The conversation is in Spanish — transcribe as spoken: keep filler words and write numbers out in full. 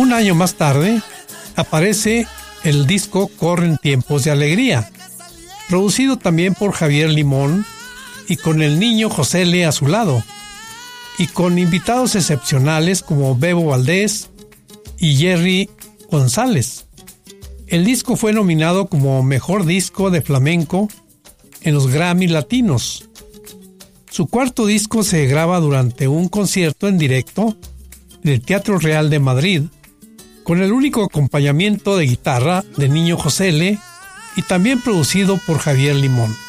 Un año más tarde, aparece el disco Corren Tiempos de Alegría, producido también por Javier Limón y con el niño José Le a su lado, y con invitados excepcionales como Bebo Valdés y Jerry González. El disco fue nominado como Mejor Disco de Flamenco en los Grammy Latinos. Su cuarto disco se graba durante un concierto en directo en el Teatro Real de Madrid, con el único acompañamiento de guitarra del niño José Le y también producido por Javier Limón.